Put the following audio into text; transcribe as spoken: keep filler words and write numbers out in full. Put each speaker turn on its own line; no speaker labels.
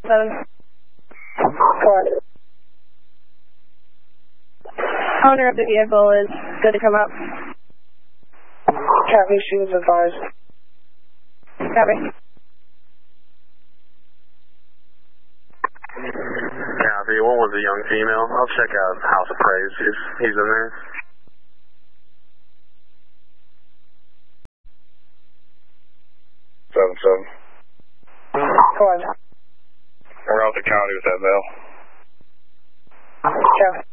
Seven.
Four.
Owner of the vehicle is good to come up.
Copy, she was advised.
Copy.
Copy, one was a young female. I'll check out House of Praise if he's in there.
Seven seven.
Four.
We're out the county with that mail.
Copy.